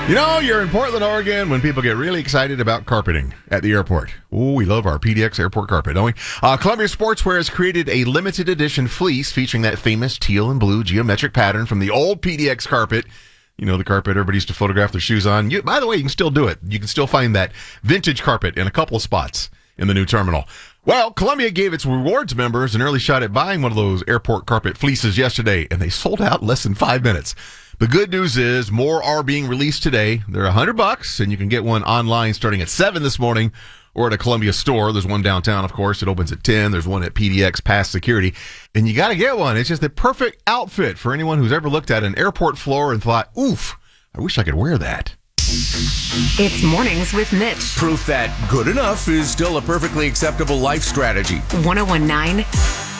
You know, you're in Portland, Oregon when people get really excited about carpeting at the airport. Oh, we love our PDX airport carpet, don't we? Columbia Sportswear has created a limited edition fleece featuring that famous teal and blue geometric pattern from the old PDX carpet. You know, the carpet everybody used to photograph their shoes on. By the way, you can still do it. You can still find that vintage carpet in a couple of spots in the new terminal. Well, Columbia gave its rewards members an early shot at buying one of those airport carpet fleeces yesterday, and they sold out in less than 5 minutes. The good news is more are being released today. They're $100, and you can get one online starting at 7 this morning or at a Columbia store. There's one downtown, of course. It opens at 10. There's one at PDX past security. And you got to get one. It's just the perfect outfit for anyone who's ever looked at an airport floor and thought, oof, I wish I could wear that. It's Mornings with Mitch. Proof that good enough is still a perfectly acceptable life strategy. 1019